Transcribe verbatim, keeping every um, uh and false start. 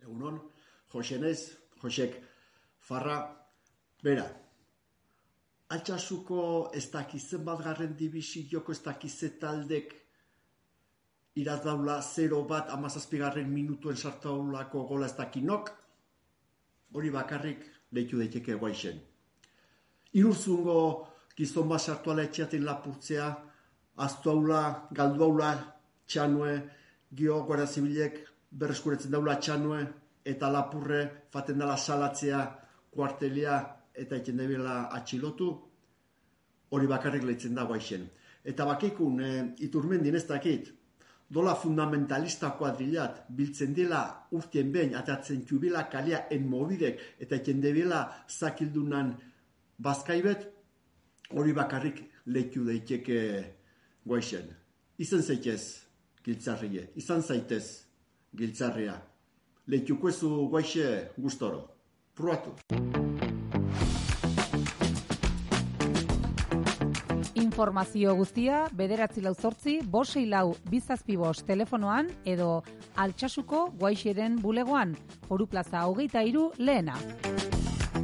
Egunon, Josenez, Josek, Farra, bera. Altsasuko ez dakizen bat garren dibisioko ez dakizen taldek irazdaula zero bat amazazpigarren minutuen sartaulako gola ez dakinok, hori bakarrik lehitu daiteke guaixen. Irurzungo gizon bat sartuala etxeaten lapurtzea, aztuaula, galduaula, txanue, gio Guardia Zibilek berreskuretzen daula txanue, eta lapurre faten dela salatzea, kuartelia eta eten debela atxilotu, hori bakarrik lehitzen da guaixen. Eta bakikun, e, Iturmendin ez dakit, dola fundamentalista kuadrilat, biltzen dela urtien behin, atatzen txubila kalia enmobidek, eta eten debela zakildunan bazkaibet, hori bakarrik lehitu daiteke guaixen. Izan zaitez, giltzarrie, izan zaitez, giltzarria. Lehituko ezu guaixe gustoro. Pruatu. Informazio guztia bederatzi lau zortzi, bosei lau bizazpi bost telefonoan edo Altsasuko guaixeren bulegoan, Foru Plaza hogeita hiru lehena.